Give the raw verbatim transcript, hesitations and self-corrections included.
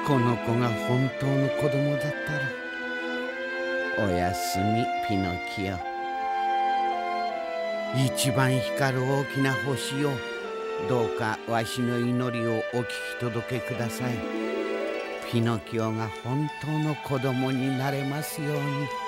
この子が本当の子供だったら。おやすみピノキオ。一番光る大きな星よ、どうかわしの祈りをお聞き届けください。ピノキオが本当の子供になれますように。